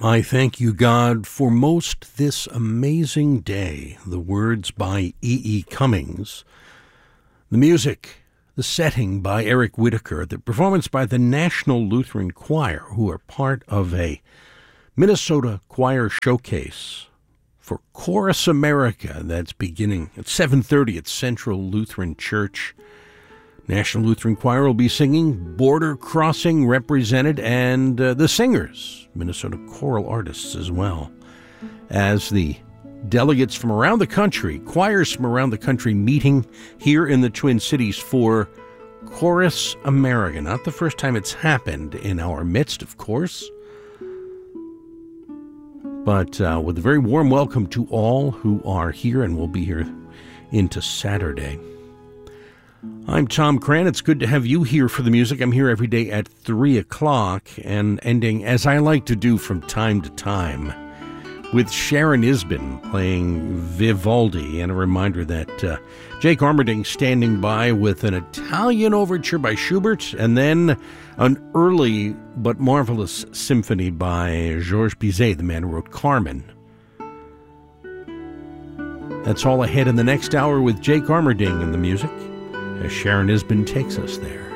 I thank you, God, for most this amazing day. The words by E. E. Cummings. The music, the setting by Eric Whitacre. The performance by the National Lutheran Choir, who are part of a Minnesota choir showcase for Chorus America that's beginning at 7:30 at Central Lutheran Church. National Lutheran Choir will be singing, Border Crossing represented, and the singers, Minnesota choral artists as well, as the delegates from around the country, choirs from around the country meeting here in the Twin Cities for Chorus America. Not the first time it's happened in our midst, of course, but with a very warm welcome to all who are here and will be here into Saturday. I'm Tom Cran. It's good to have you here for the music. I'm here every day at 3 o'clock and ending, as I like to do from time to time, with Sharon Isbin playing Vivaldi, and a reminder that Jake Armerding standing by with an Italian overture by Schubert, and then an early but marvelous symphony by Georges Bizet, the man who wrote Carmen. That's all ahead in the next hour with Jake Armerding and the music, as Sharon Isbin takes us there.